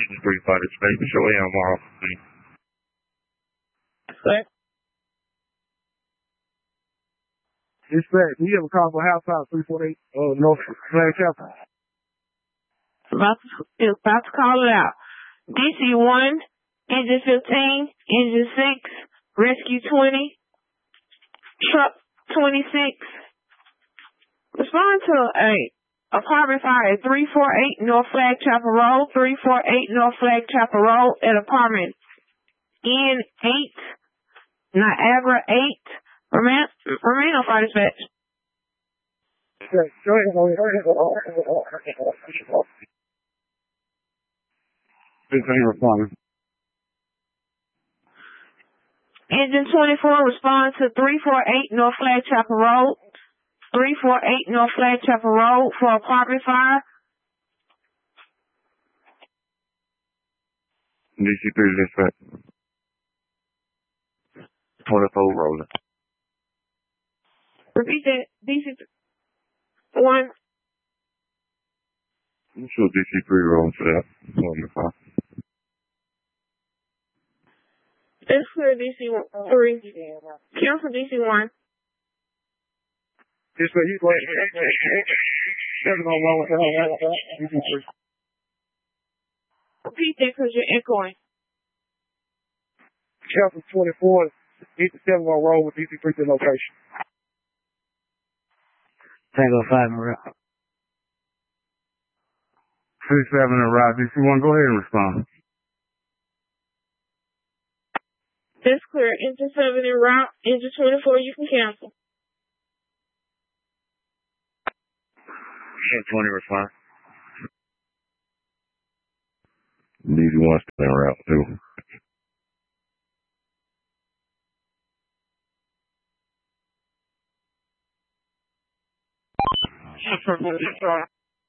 Street Fighter Space. Show him off. Dispatch, do you have a call for House 348 North Flag Chapel? About to call it out. DC 1, Engine 15, Engine 6, Rescue 20, Truck 26. Respond to a apartment fire at 348 North Flag Chapel Road, 348 North Flag Chapel Road at apartment N8, Niagara 8. Remain on fire dispatch. Go ahead. Responding. Engine 24, respond to 348 North Flag Chapel Road, 348 North Flag Chapel Road for apartment fire. DC3 dispatch. 24 rolling. Repeat that. DC1. I'm sure DC3 rolling for that. It's clear DC3. Cancel DC1. Just you go ahead. Repeat that because you're echoing. Cancel 24, 87 on roll with DC3 to location. Tango 5 and route. 6-7 and route. DC1, go ahead and respond. That's clear. Engine 7 en route. Engine 24, you can cancel. Engine 20 respond. DC1 still en route too. Sorry.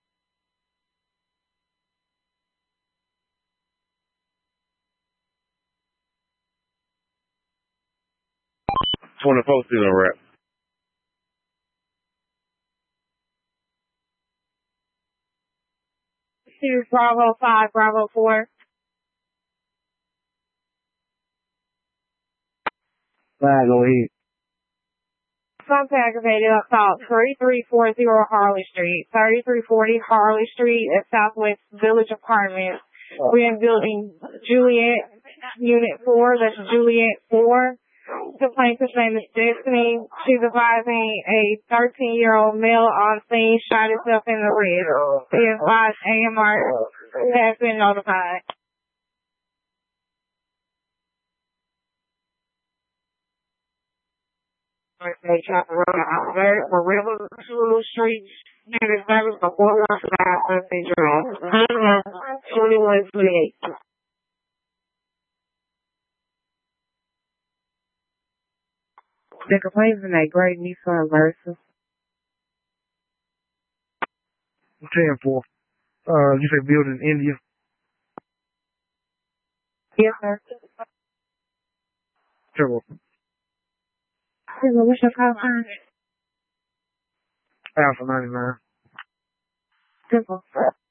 24 still en route. Bravo 5, Bravo 4. 5, go ahead. Something aggravated assault, 3340 Harley Street, 3340 Harley Street at Southwest Village Apartments. We're in building Juliet, Unit 4, that's Juliet 4. The plaintiff's name is Destiny. She's advising a 13-year-old male on scene shot himself in the rib. The advised AMR has been notified. We're River Street, and it's never before 2128. The complaint is in a great Nissan Versa. 10-4. You say building India? Yes, sir. Sure. What's your call sign? Alpha 99. Simple.